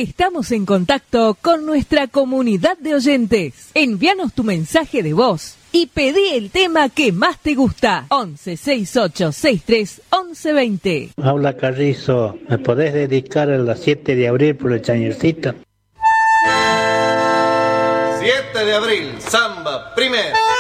Estamos en contacto con nuestra comunidad de oyentes. Envíanos tu mensaje de voz y pedí el tema que más te gusta. 11 68 63 11 20. Habla Carrizo, ¿me podés dedicar a las 7 de abril por el chañercito? 7 de abril, samba, primero.